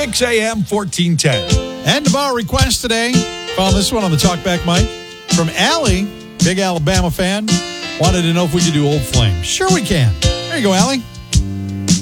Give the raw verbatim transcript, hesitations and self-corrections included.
Kicks A M fourteen ten. End of our request today. Found this one on the Talkback mic from Allie, big Alabama fan. Wanted to know if we could do Old Flame. Sure we can. There you go, Allie.